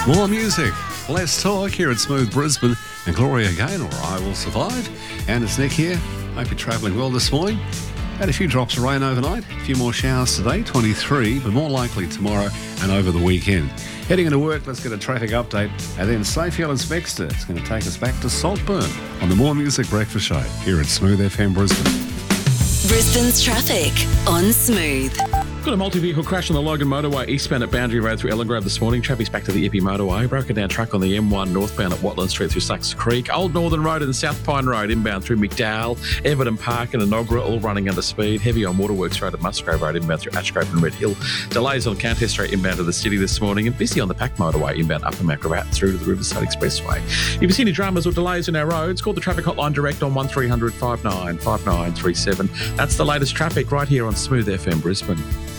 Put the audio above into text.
More music, less talk here at Smooth Brisbane, and Gloria Gaynor, I Will Survive. And it's Nick here. Hope you're travelling well this morning. Had a few drops of rain overnight, a few more showers today, 23, but more likely tomorrow and over the weekend. Heading into work, let's get a traffic update, and then Safehill Inspector. It's going to take us back to Saltburn on the More Music Breakfast Show here at Smooth FM Brisbane. Brisbane's traffic on Smooth. Got a multi-vehicle crash on the Logan Motorway eastbound at Boundary Road through Ellengrove this morning. Traffic's back to the Ippy Motorway. Broken down truck on the M1 northbound at Watland Street through Sucks Creek. Old Northern Road and South Pine Road inbound through McDowell, Everton Park and Enoggera all running under speed. Heavy on Waterworks Road and Musgrave Road inbound through Ashgrove and Red Hill. Delays on Countess Street inbound to the city this morning, and busy on the Pack Motorway inbound Upper Macrobat through to the Riverside Expressway. If you see any dramas or delays in our roads, call the traffic hotline direct on 1300 59 5937. That's the latest traffic right here on Smooth FM Brisbane.